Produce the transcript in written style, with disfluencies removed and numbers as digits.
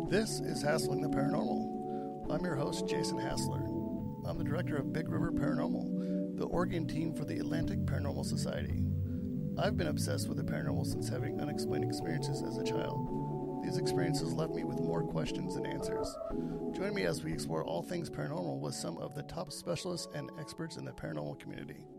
This is Hassling the Paranormal. I'm your host, Jason Hassler. I'm the director of Big River Paranormal, the Oregon team for the Atlantic Paranormal Society. I've been obsessed with the paranormal since having unexplained experiences as a child. These experiences left me with more questions than answers. Join me as we explore all things paranormal with some of the top specialists and experts in the paranormal community.